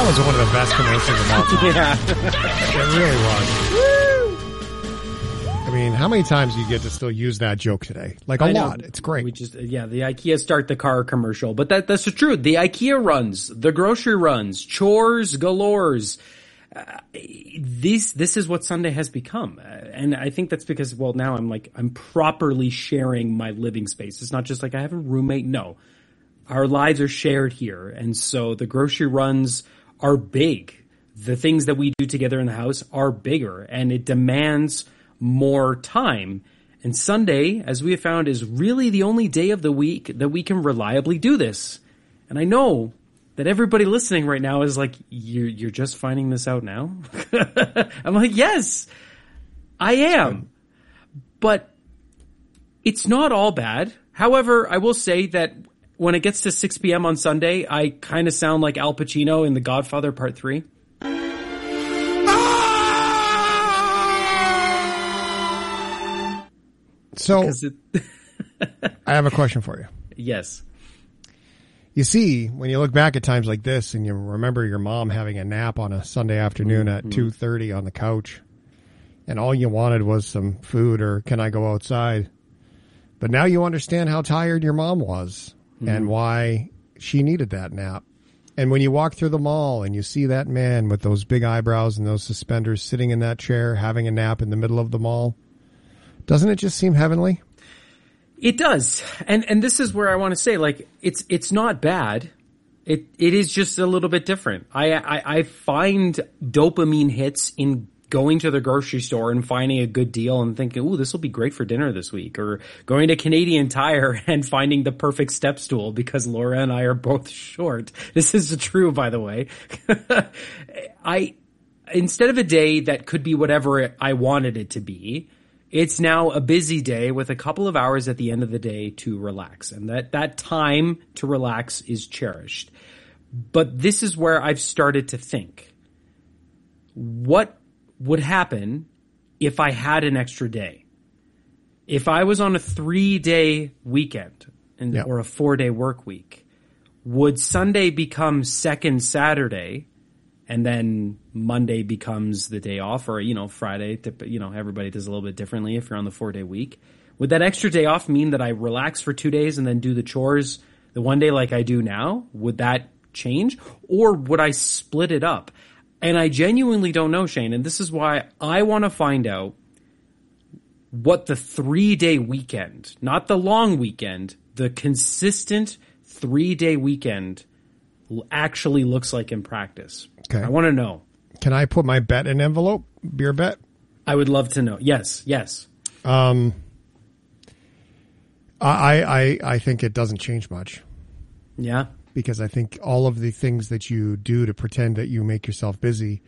was one of the best commercials of all time. Yeah. It really was. I mean, how many times do you get to still use that joke today? Like a lot. It's great. We just, the IKEA start the car commercial, but that's the truth. The IKEA runs, the grocery runs, chores galores. This is what Sunday has become. And I think that's because, well, now I'm properly sharing my living space. It's not just like I have a roommate. No, our lives are shared here. And so the grocery runs are big. The things that we do together in the house are bigger, and it demands more time. And Sunday, as we have found, is really the only day of the week that we can reliably do this. And I know that everybody listening right now is like, you're just finding this out now? I'm like, yes, I am. But it's not all bad. However, I will say that when it gets to 6 p.m. on Sunday, I kind of sound like Al Pacino in The Godfather Part 3. So, I have a question for you. Yes. You see, when you look back at times like this and you remember your mom having a nap on a Sunday afternoon at 2:30 on the couch, and all you wanted was some food or can I go outside? But now you understand how tired your mom was and why she needed that nap. And when you walk through the mall and you see that man with those big eyebrows and those suspenders sitting in that chair having a nap in the middle of the mall, doesn't it just seem heavenly? It does. And this is where I want to say, like, it's not bad. It is just a little bit different. I find dopamine hits in going to the grocery store and finding a good deal and thinking, ooh, this will be great for dinner this week, or going to Canadian Tire and finding the perfect step stool because Laura and I are both short. This is true, by the way. Instead of a day that could be whatever I wanted it to be, it's now a busy day with a couple of hours at the end of the day to relax. And that time to relax is cherished. But this is where I've started to think, what would happen if I had an extra day? If I was on a 3-day weekend or a 4-day work week, would Sunday become second Saturday? And then Monday becomes the day off, or, Friday, everybody does a little bit differently if you're on the 4-day week. Would that extra day off mean that I relax for 2 days and then do the chores the one day like I do now? Would that change? Or would I split it up? And I genuinely don't know, Shane. And this is why I want to find out what the 3-day weekend, not the long weekend, the consistent 3-day weekend actually looks like in practice. Okay. I want to know. Can I put my bet in an envelope? Beer bet? I would love to know. Yes. I think it doesn't change much. Yeah. Because I think all of the things that you do to pretend that you make yourself busy,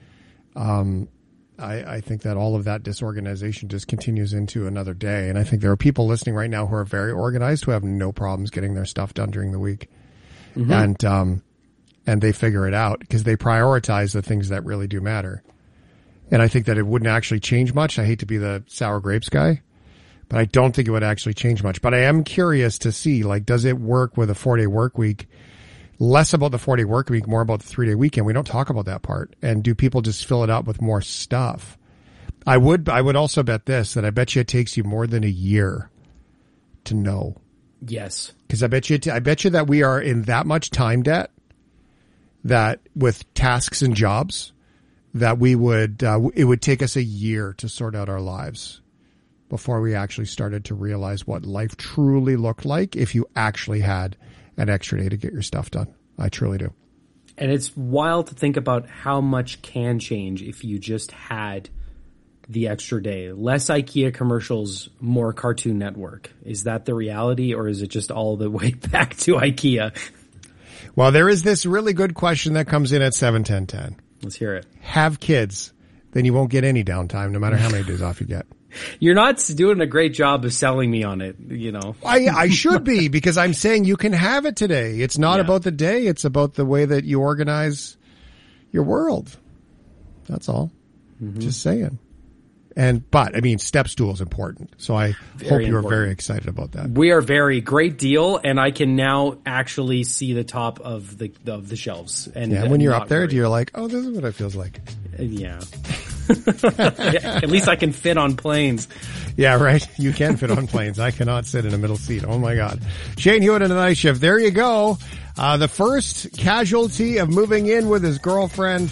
I think that all of that disorganization just continues into another day. And I think there are people listening right now who are very organized who have no problems getting their stuff done during the week. Mm-hmm. And they figure it out because they prioritize the things that really do matter. And I think that it wouldn't actually change much. I hate to be the sour grapes guy, but I don't think it would actually change much. But I am curious to see, like, does it work with a 4-day work week? Less about the 4-day work week, more about the 3-day weekend. We don't talk about that part. And do people just fill it out with more stuff? I would also bet this, that I bet you it takes you more than a year to know. Yes. Because I bet you that we are in that much time debt that with tasks and jobs that we would, it would take us a year to sort out our lives before we actually started to realize what life truly looked like if you actually had an extra day to get your stuff done. I truly do. And it's wild to think about how much can change if you just had the extra day. Less IKEA commercials, more Cartoon Network. Is that the reality, or is it just all the way back to IKEA? Well, there is this really good question that comes in at 7:10:10. Let's hear it. Have kids, then you won't get any downtime no matter how many days off you get. You're not doing a great job of selling me on it, I should be, because I'm saying you can have it today. It's not about the day. It's about the way that you organize your world. That's all. Mm-hmm. Just saying. But I mean, step stool is important. So I hope you are very excited about that. We are great deal. And I can now actually see the top of the shelves. And when you're up there, you're like, oh, this is what it feels like. Yeah. At least I can fit on planes. Yeah, right. You can fit on planes. I cannot sit in a middle seat. Oh my God. Shane Hewitt in the night shift. There you go. The first casualty of moving in with his girlfriend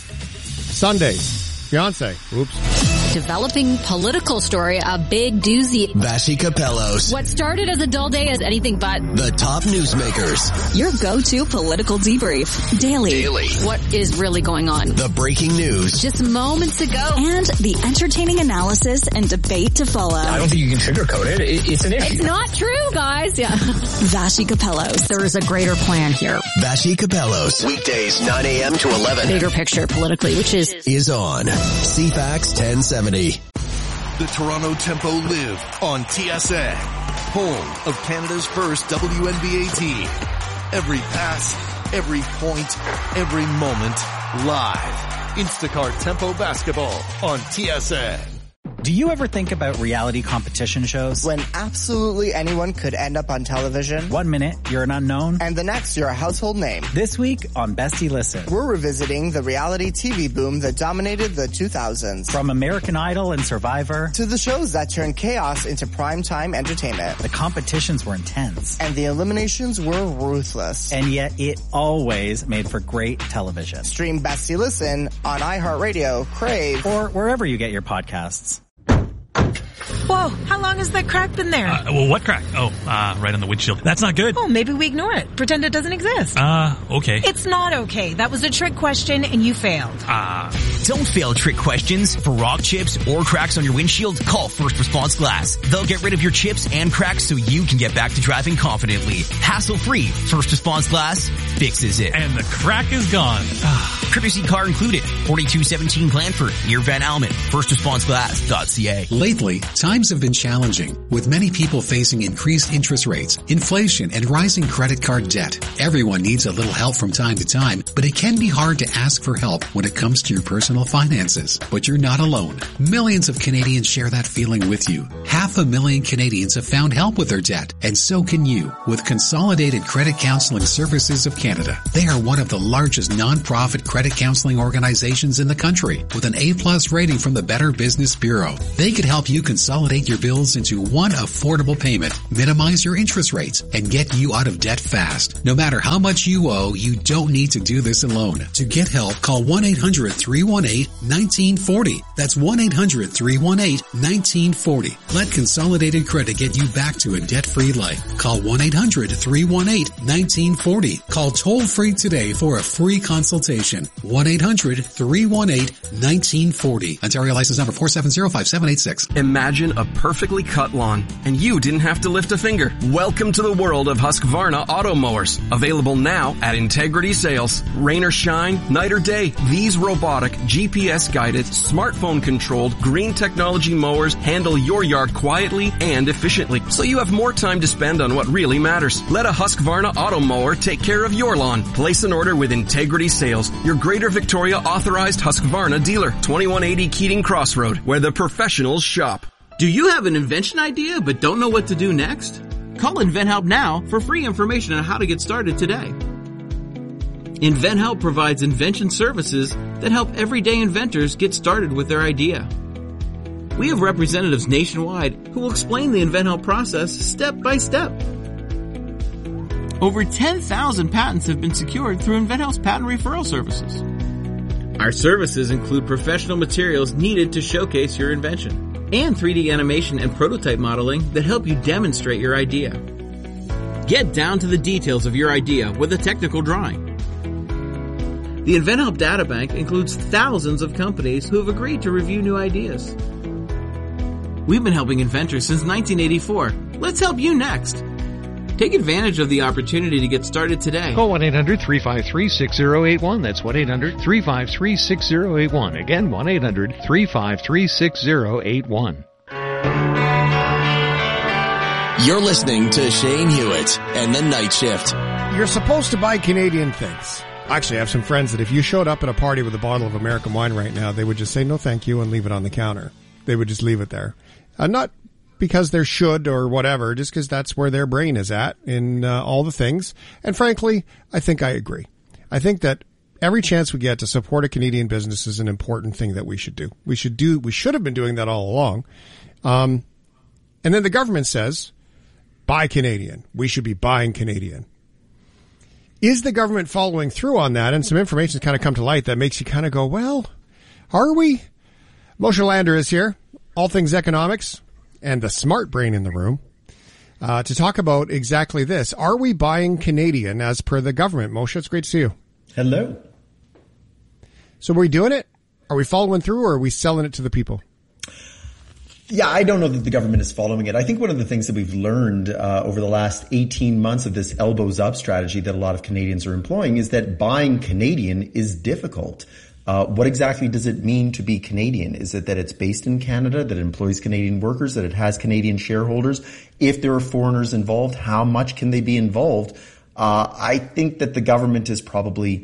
Sundays. Fiance. Oops. Developing political story, a big doozy. Vassy Capellos. What started as a dull day is anything but the top newsmakers. Your go-to political debrief. Daily. What is really going on? The breaking news. Just moments ago. And the entertaining analysis and debate to follow. I don't think you can sugarcoat it. It's an issue. It's not true, guys. Yeah. Vassy Capellos. There is a greater plan here. Vassy Capellos. Weekdays 9 a.m. to 11. Bigger picture politically, which is on CFAX 1070. The Toronto Tempo live on TSN, home of Canada's first WNBA team. Every pass, every point, every moment, live. Instacart Tempo basketball on TSN. Do you ever think about reality competition shows? When absolutely anyone could end up on television. 1 minute, you're an unknown. And the next, you're a household name. This week on Bestie Listen. We're revisiting the reality TV boom that dominated the 2000s. From American Idol and Survivor. To the shows that turned chaos into primetime entertainment. The competitions were intense. And the eliminations were ruthless. And yet it always made for great television. Stream Bestie Listen on iHeartRadio, Crave, or wherever you get your podcasts. Whoa, how long has that crack been there? Well, what crack? Oh, right on the windshield. That's not good. Oh, maybe we ignore it. Pretend it doesn't exist. Okay. It's not okay. That was a trick question and you failed. Don't fail trick questions. For rock chips or cracks on your windshield, call First Response Glass. They'll get rid of your chips and cracks so you can get back to driving confidently. Hassle-free. First Response Glass fixes it. And the crack is gone. Courtesy car included. 4217 Blandford, near Van Almen. FirstResponseGlass.ca. Lately, times have been challenging, with many people facing increased interest rates, inflation, and rising credit card debt. Everyone needs a little help from time to time, but it can be hard to ask for help when it comes to your personal finances. But you're not alone. Millions of Canadians share that feeling with you. 500,000 Canadians have found help with their debt, and so can you with Consolidated Credit Counseling Services of Canada. They are one of the largest non-profit credit counseling organizations in the country, with an A+ rating from the Better Business Bureau. They could help you consolidate your bills into one affordable payment, minimize your interest rates, and get you out of debt fast. No matter how much you owe, you don't need to do this alone. To get help, call 1-800-318-1940. That's 1-800-318-1940. Let Consolidated Credit get you back to a debt-free life. Call 1-800-318-1940. Call toll-free today for a free consultation. 1-800-318-1940. Ontario license number 4705786. Imagine a perfectly cut lawn, and you didn't have to lift a finger. Welcome to the world of Husqvarna auto mowers. Available now at Integrity Sales. Rain or shine, night or day, these robotic, GPS-guided, smartphone-controlled, green technology mowers handle your yard quietly and efficiently, so you have more time to spend on what really matters. Let a Husqvarna auto mower take care of your lawn. Place an order with Integrity Sales, your Greater Victoria authorized Husqvarna dealer. 2180 Keating Crossroad, where the professionals shop. Do you have an invention idea but don't know what to do next? Call InventHelp now for free information on how to get started today. InventHelp provides invention services that help everyday inventors get started with their idea. We have representatives nationwide who will explain the InventHelp process step by step. Over 10,000 patents have been secured through InventHelp's patent referral services. Our services include professional materials needed to showcase your invention, and 3D animation and prototype modeling that help you demonstrate your idea. Get down to the details of your idea with a technical drawing. The InventHelp Databank includes thousands of companies who have agreed to review new ideas. We've been helping inventors since 1984. Let's help you next. Take advantage of the opportunity to get started today. Call 1-800-353-6081. That's 1-800-353-6081. Again, 1-800-353-6081. You're listening to Shane Hewitt and the Night Shift. You're supposed to buy Canadian things. Actually, I have some friends that if you showed up at a party with a bottle of American wine right now, they would just say no thank you and leave it on the counter. they would just leave it there. Not because they should or whatever, just because that's where their brain is at in all the things. And frankly, I think I agree. I think that every chance we get to support a Canadian business is an important thing that we should do. We should have been doing that all along. And then the government says, buy Canadian. We should be buying Canadian. Is the government following through on that? And some information has kind of come to light that makes you kind of go, well, are we? Moshe Lander is here, all things economics, and the smart brain in the room, to talk about exactly this. Are we buying Canadian as per the government? Moshe, it's great to see you. Hello. So are we doing it? Are we following through, or are we selling it to the people? Yeah, I don't know that the government is following it. I think one of the things that we've learned over the last 18 months of this elbows up strategy that a lot of Canadians are employing is that buying Canadian is difficult. What exactly does it mean to be Canadian? Is it that it's based in Canada, that it employs Canadian workers, that it has Canadian shareholders? If there are foreigners involved, how much can they be involved? I think that the government is probably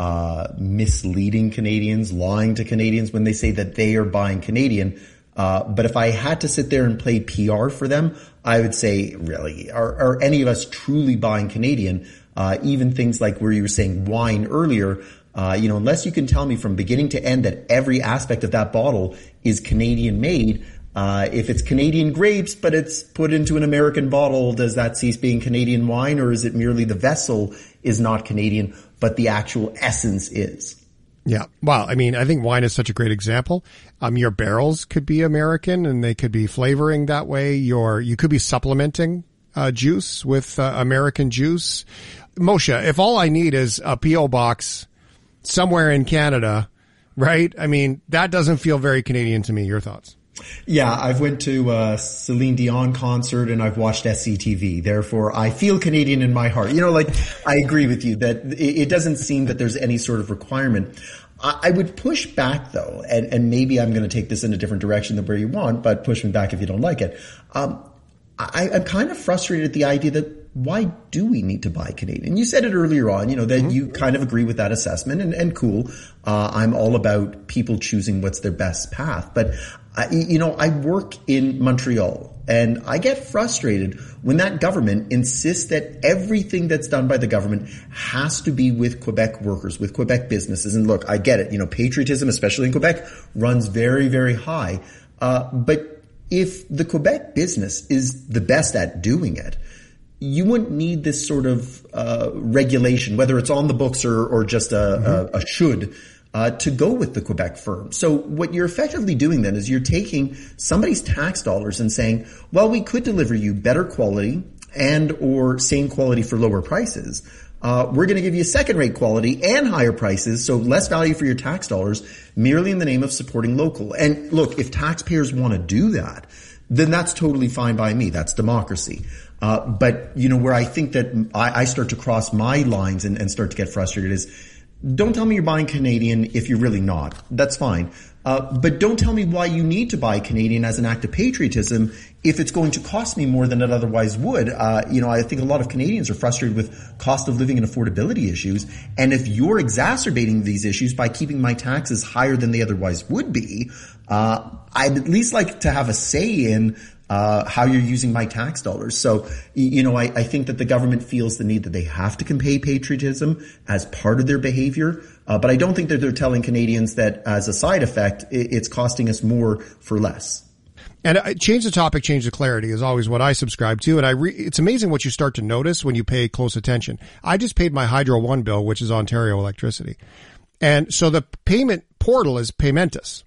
misleading Canadians, lying to Canadians when they say that they are buying Canadian. But if I had to sit there and play PR for them, I would say, really, are any of us truly buying Canadian? Even things like where you were saying wine earlier, unless you can tell me from beginning to end that every aspect of that bottle is Canadian made, if it's Canadian grapes, but it's put into an American bottle, does that cease being Canadian wine, or is it merely the vessel is not Canadian, but the actual essence is? Yeah. Well, I mean, I think wine is such a great example. Your barrels could be American and they could be flavoring that way. You could be supplementing, juice with, American juice. Moshe, if all I need is a P.O. box somewhere in Canada, right? I mean, that doesn't feel very Canadian to me. Your thoughts? Yeah, I've went to a Celine Dion concert and I've watched SCTV. Therefore, I feel Canadian in my heart. I agree with you that it doesn't seem that there's any sort of requirement. I would push back though, and maybe I'm going to take this in a different direction than where you want, but push me back if you don't like it. I'm kind of frustrated at the idea that why do we need to buy Canadian? You said it earlier on, that you kind of agree with that assessment and cool. I'm all about people choosing what's their best path. But, I work in Montreal and I get frustrated when that government insists that everything that's done by the government has to be with Quebec workers, with Quebec businesses. And look, I get it. Patriotism, especially in Quebec, runs very, very high. But if the Quebec business is the best at doing it, you wouldn't need this sort of regulation, whether it's on the books or just a should, to go with the Quebec firm. So what you're effectively doing then is you're taking somebody's tax dollars and saying, well, we could deliver you better quality and or same quality for lower prices. We're going to give you second-rate quality and higher prices, so less value for your tax dollars, merely in the name of supporting local. And look, if taxpayers want to do that, then that's totally fine by me. That's democracy. But where I think that I start to cross my lines and start to get frustrated is, don't tell me you're buying Canadian if you're really not. That's fine. But don't tell me why you need to buy Canadian as an act of patriotism if it's going to cost me more than it otherwise would. I think a lot of Canadians are frustrated with cost of living and affordability issues. And if you're exacerbating these issues by keeping my taxes higher than they otherwise would be, I'd at least like to have a say in how you're using my tax dollars. So, I think that the government feels the need that they have to convey patriotism as part of their behavior. But I don't think that they're telling Canadians that as a side effect, it's costing us more for less. And change the topic, change the clarity is always what I subscribe to. And it's amazing what you start to notice when you pay close attention. I just paid my Hydro One bill, which is Ontario electricity. And so the payment portal is Paymentus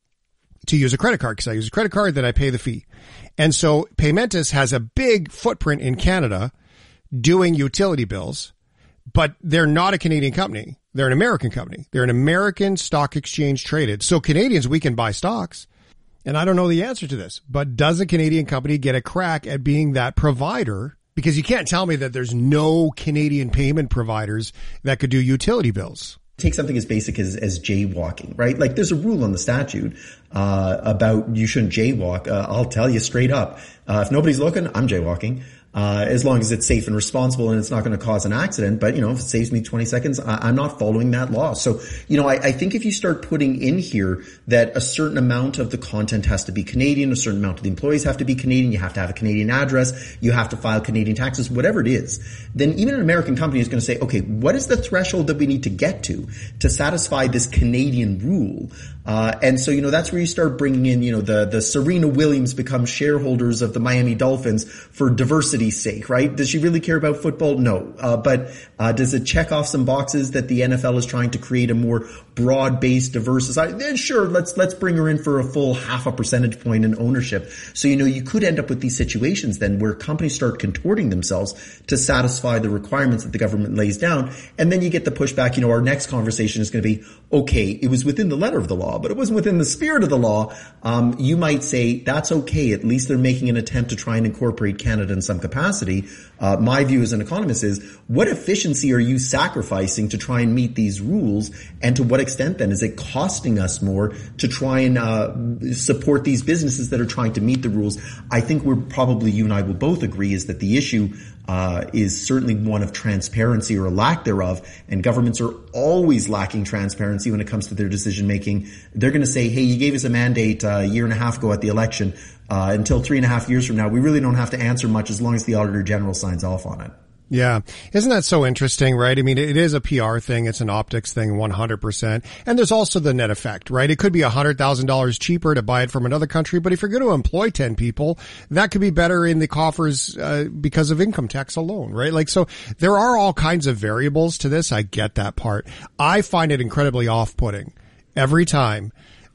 to use a credit card, because I use a credit card, then I pay the fee. And so Paymentus has a big footprint in Canada doing utility bills, but they're not a Canadian company. They're an American company. They're an American stock exchange traded. So Canadians, we can buy stocks. And I don't know the answer to this, but does a Canadian company get a crack at being that provider? Because you can't tell me that there's no Canadian payment providers that could do utility bills. Take something as basic as jaywalking, right? Like there's a rule on the statute about you shouldn't jaywalk. I'll tell you straight up. If nobody's looking, I'm jaywalking. as long as it's safe and responsible and it's not going to cause an accident. But, if it saves me 20 seconds, I'm not following that law. So, I think if you start putting in here that a certain amount of the content has to be Canadian, a certain amount of the employees have to be Canadian, you have to have a Canadian address, you have to file Canadian taxes, whatever it is, then even an American company is going to say, okay, what is the threshold that we need to get to satisfy this Canadian rule? And so, that's where you start bringing in, the Serena Williams becomes shareholders of the Miami Dolphins for diversity's sake, right? Does she really care about football? No. But does it check off some boxes that the NFL is trying to create a more broad-based, diverse society? Then sure, let's bring her in for a full 0.5 percentage point in ownership. So, you could end up with these situations then where companies start contorting themselves to satisfy the requirements that the government lays down. And then you get the pushback, our next conversation is going to be, okay, it was within the letter of the law, but it wasn't within the spirit of the law. You might say that's okay. At least they're making an attempt to try and incorporate Canada in some capacity. My view as an economist is, what efficiency are you sacrificing to try and meet these rules? And to what extent then is it costing us more to try and support these businesses that are trying to meet the rules? I think you and I will both agree is that the issue is certainly one of transparency or a lack thereof, and governments are always lacking transparency when it comes to their decision making. They're going to say, hey, you gave us a mandate a year and a half ago at the election. Until 3.5 years from now, we really don't have to answer much as long as the Auditor General signs off on it. Yeah. Isn't that so interesting, right? I mean, it is a PR thing. It's an optics thing, 100%. And there's also the net effect, right? It could be $100,000 cheaper to buy it from another country, but if you're going to employ 10 people, that could be better in the coffers, because of income tax alone, right? So there are all kinds of variables to this. I get that part. I find it incredibly off-putting every time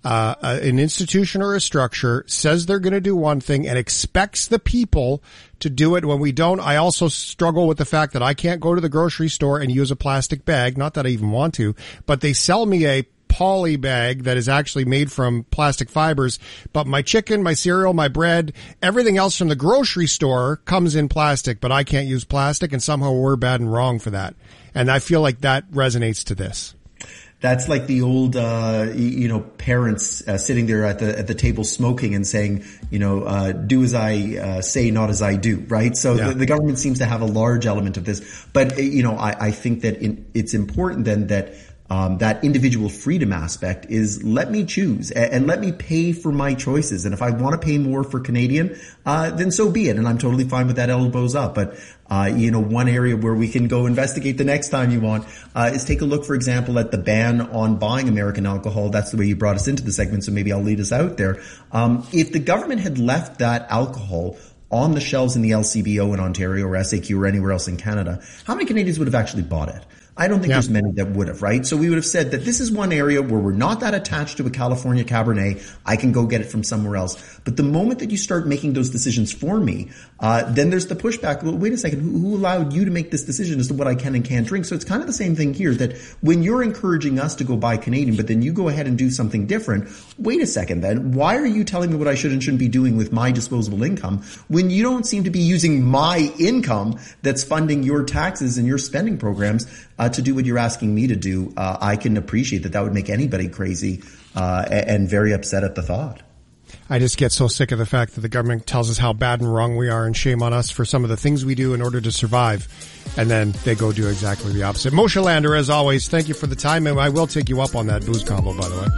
an institution or a structure says they're going to do one thing and expects the people to do it when we don't. I also struggle with the fact that I can't go to the grocery store and use a plastic bag. Not that I even want to, but they sell me a poly bag that is actually made from plastic fibers. But my chicken, my cereal, my bread, everything else from the grocery store comes in plastic, but I can't use plastic, and somehow we're bad and wrong for that. And I feel like that resonates to this. That's like the old, parents sitting there at the table smoking and saying, do as I say, not as I do, right? So yeah. The government seems to have a large element of this. But, I think that it's important then that that individual freedom aspect is let me choose and let me pay for my choices. And if I want to pay more for Canadian, then so be it. And I'm totally fine with that elbows up. But, one area where we can go investigate the next time you want, is take a look, for example, at the ban on buying American alcohol. That's the way you brought us into the segment. So maybe I'll lead us out there. If the government had left that alcohol on the shelves in the LCBO in Ontario or SAQ or anywhere else in Canada, how many Canadians would have actually bought it? I don't think there's many that would have, right? So we would have said that this is one area where we're not that attached to a California Cabernet. I can go get it from somewhere else. But the moment that you start making those decisions for me, then there's the pushback. Well, wait a second. Who allowed you to make this decision as to what I can and can't drink? So it's kind of the same thing here, that when you're encouraging us to go buy Canadian, but then you go ahead and do something different, wait a second then. Why are you telling me what I should and shouldn't be doing with my disposable income when you don't seem to be using my income that's funding your taxes and your spending programs to do what you're asking me to do? I can appreciate that would make anybody crazy and very upset at the thought. I just get so sick of the fact that the government tells us how bad and wrong we are, and shame on us for some of the things we do in order to survive. And then they go do exactly the opposite. Moshe Lander, as always, thank you for the time. And I will take you up on that booze combo, by the way.